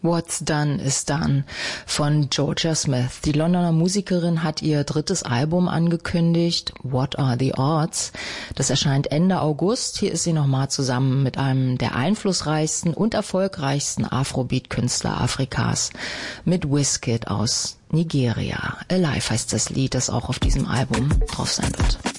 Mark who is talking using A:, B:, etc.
A: What's Done is Done von Jorja Smith. Die Londoner Musikerin hat ihr drittes Album angekündigt, What Are the Odds? Das erscheint Ende August. Hier ist sie nochmal zusammen mit einem der einflussreichsten und erfolgreichsten Afrobeat-Künstler Afrikas, mit Wizkid aus Nigeria. Alive heißt das Lied, das auch auf diesem Album drauf sein wird.